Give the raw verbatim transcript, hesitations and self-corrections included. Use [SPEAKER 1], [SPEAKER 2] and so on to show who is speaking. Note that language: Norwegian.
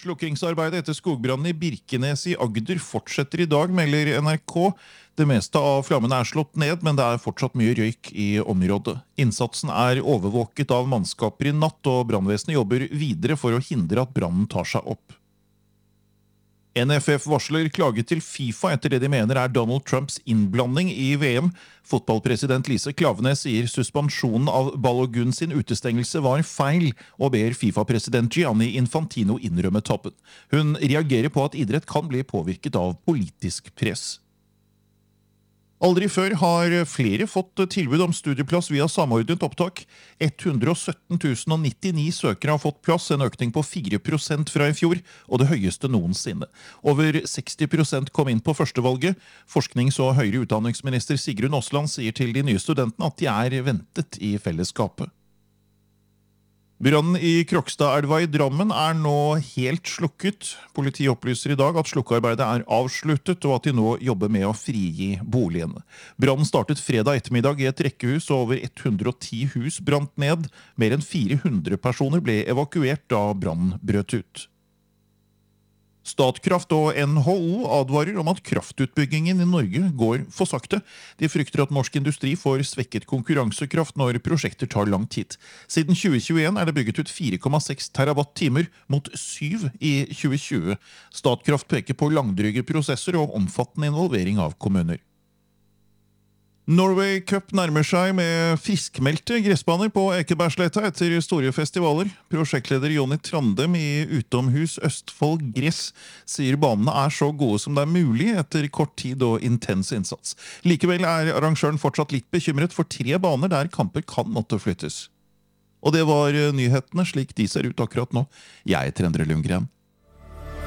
[SPEAKER 1] Slukkingsarbeidet etter skogbrannen i Birkenes i Agder fortsetter i dag, melder N R K. Det meste av flammene er slått ned, men det er fortsatt mye røyk i området. Innsatsen er overvåket av mannskaper i natt, og brannvesenet jobber videre for å hindre at brannen tar seg opp. N F F varsler klage til FIFA etter det de mener er Donald Trumps innblanding i V M. Fotballpresident Lise Klaveness sier suspensjonen av Balogun sin utestengelse var feil, og ber FIFA-president Gianni Infantino innrømme tappen. Hun reagerer på at idrett kan bli påvirket av politisk press. Aldri før har flere fått tilbud om studieplass via samordnet opptak. ett hundre og sytten tusen nittini søkere har fått plass, en økning på fire prosent fra i fjor, og det høyeste noensinne. Over seksti prosent kom inn på førstevalget. Forsknings- og høyere utdanningsminister Sigrun Osland sier til de nye studentene at de er ventet i fellesskapet. Brannen i Krokstadelva i Drammen er nå helt slukket. Politiet opplyser i dag at slukkearbeidet er avsluttet, og at de nå jobber med å frigi boligene. Brannen startet fredag ettermiddag i et rekkehus, og over hundre og ti hus brant ned. Mer enn fire hundre personer ble evakuert da brannen brøt ut. Statkraft og N H O advarer om at kraftutbyggingen i Norge går for sakte. De frykter at norsk industri får svekket konkurransekraft når prosjekter tar lang tid. Siden tjue tjueen er det bygget ut fire komma seks terawatt-timer mot syv i tjue tjue. Statkraft peker på langdryge prosesser og omfattende involvering av kommuner. Norway Cup nærmer seg med friskmeldte gressbaner på Ekebergsletta etter store festivaler. Prosjektleder Jonny Trandem i Utomhus Østfold Gress sier banene er så gode som det er mulig etter kort tid og intens innsats. Likevel er arrangøren fortsatt litt bekymret for tre baner der kamper kan måtte flyttes. Og det var nyhetene slik de ser ut akkurat nå. Jeg heter Endre Lundgren.